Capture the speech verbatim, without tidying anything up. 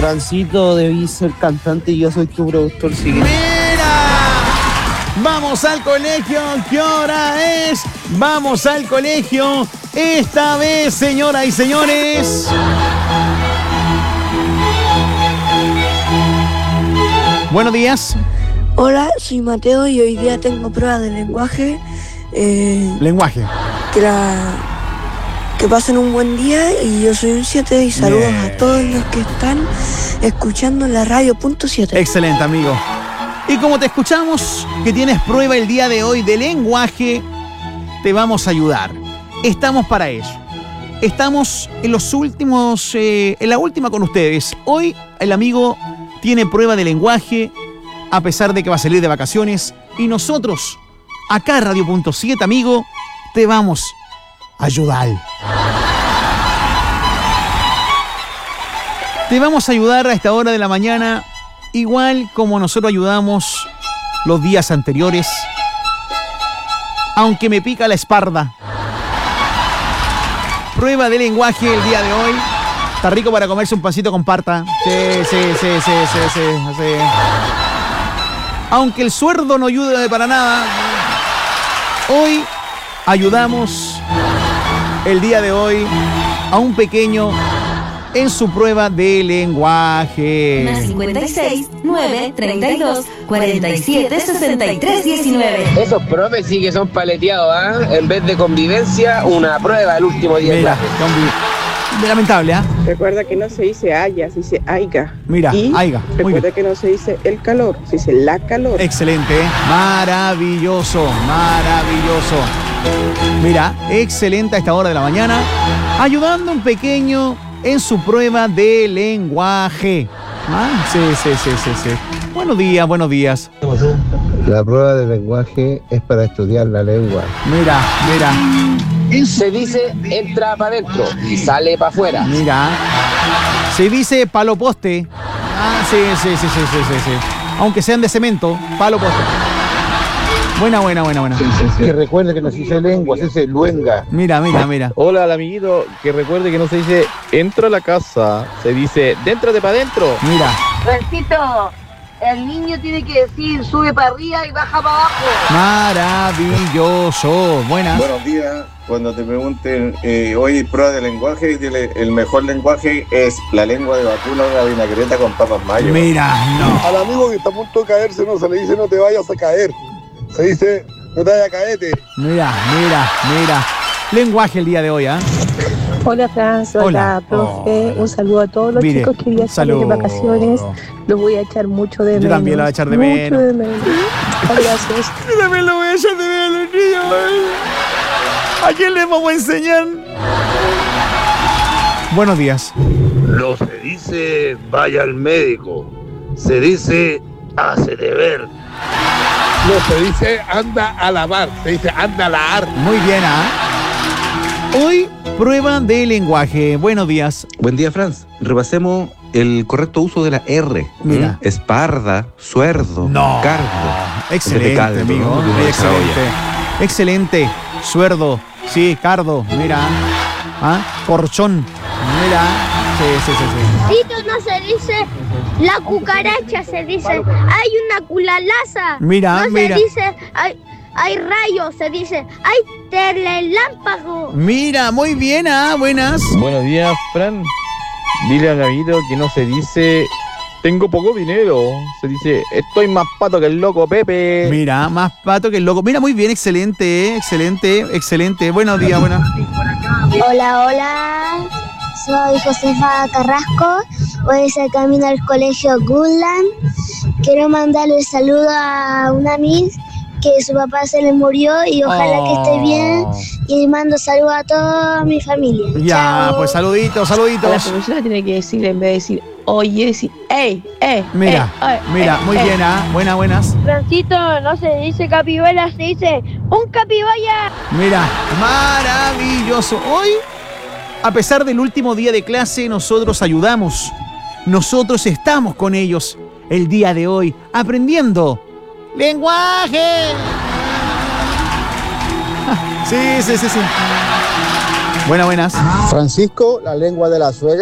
Francito, debí ser cantante y yo soy tu productor. Sigue. ¡Mira! Vamos al colegio. ¿Qué hora es? Vamos al colegio. Esta vez, señoras y señores. Buenos días. Hola, soy Mateo y hoy día tengo prueba de lenguaje. Eh, Lenguaje. que, la, que pasen un buen día y yo soy un siete y saludos Bien. a todos los que están escuchando la radio punto siete. Excelente, amigo. Y como te escuchamos que tienes prueba el día de hoy de lenguaje, te vamos a ayudar. Estamos para ello. Estamos en los últimos, eh, en la última con ustedes. Hoy el amigo tiene prueba de lenguaje, a pesar de que va a salir de vacaciones. Y nosotros, acá Radio punto siete, amigo, te vamos a ayudar. Te vamos a ayudar a esta hora de la mañana, igual como nosotros ayudamos los días anteriores. Aunque me pica la espalda. Prueba de lenguaje el día de hoy. Está rico para comerse un pancito con parta. Sí, sí, sí, sí, sí, sí, sí. Aunque el suerdo no ayude para nada, hoy ayudamos el día de hoy a un pequeño en su prueba de lenguaje. Más cincuenta y seis, nueve, treinta y dos, cuarenta y siete, sesenta y tres, diecinueve. Esos profes sí que son paleteados, ¿ah? ¿eh? En vez de convivencia, una prueba el último día. Mira, convi- lamentable, ¿ah? ¿eh? Recuerda que no se dice haya, se dice aiga. Mira, y aiga. Muy recuerda bien. que no se dice el calor, se dice la calor. Excelente, ¿eh? Maravilloso, maravilloso. Mira, excelente a esta hora de la mañana, ayudando a un pequeño en su prueba de lenguaje. Ah, sí, sí, sí, sí, sí. Buenos días, buenos días. La prueba de lenguaje es para estudiar la lengua. Mira, mira. Se dice entra para adentro y sale para afuera. Mira. Se dice palo poste. Ah, sí, sí, sí, sí, sí, sí, sí. Aunque sean de cemento, palo poste. Buena, buena, buena, buena. Que recuerde que no se dice lengua, se dice luenga. Mira, mira, mira. Hola al amiguito, que recuerde que no se dice entra a la casa, se dice déntrate para adentro. Mira. Francito, el niño tiene que decir sube para arriba y baja para abajo. Maravilloso. Buena. Buenos días. Cuando te pregunten, eh, hoy prueba de lenguaje, dile, el mejor lenguaje es la lengua de vacuno, una vinagreta con papas mayo. Mira, no. Al amigo que está a punto de caerse no se le dice no te vayas a caer. Se dice no te vayas a caerte. Mira, mira, mira. Lenguaje el día de hoy, ¿ah? ¿eh? Hola, Franz. Hola, Hola. profe. Oh. Un saludo a todos los Mire, chicos que ya salen de vacaciones. Los voy a echar mucho de Yo menos. también lo voy a echar de mucho menos. de menos. Gracias. Yo también lo voy a echar de menos a los niños. ¿A quién les vamos a enseñar? Buenos días. No se dice vaya al médico, se dice hace deber. No se dice anda a lavar, se dice anda a lavar. Muy bien, ¿ah? Hoy, prueba de lenguaje. Buenos días. Buen día, Franz. Repasemos el correcto uso de la R. Mira. ¿Mm? Esparda, suerdo, No. cardo. Excelente, Caldo, amigo. ¿no? De esa Excelente. Excelente. Suerdo. Sí, cardo. Mira. ¿Ah? Corchón. Mira. Sí, sí, sí, sí. Tito no se dice la cucaracha, se dice hay una culalaza. Mira, no mira. se dice hay, hay rayos, se dice hay telelámpago. Mira, muy bien, ¿ah? Buenas. Buenos días, Fran. Dile al amiguito que no se dice tengo poco dinero, se dice estoy más pato que el loco Pepe. Mira, más pato que el loco. Mira, muy bien, excelente, ¿eh? excelente, excelente. Buenos días, buenas. Hola, hola. Soy Josefa Carrasco. Voy a camino al colegio Goodland. Quiero mandarle el saludo a una amiga que su papá se le murió y ojalá Oh. que esté bien. Y mando saludos a toda mi familia. Ya, Chao. pues saluditos, La saluditos. profesora tiene que decir, en vez de decir oye, decir ey, eh. Mira, eh, mira, eh, muy eh. bien, ¿ah? Buenas, buenas. Francito, no se dice capibara, se dice un capibaya. Mira, maravilloso. Hoy, a pesar del último día de clase, nosotros ayudamos. Nosotros estamos con ellos el día de hoy, aprendiendo lenguaje. Sí, sí, sí, sí. Buenas, buenas. Francisco, la lengua de la suegra.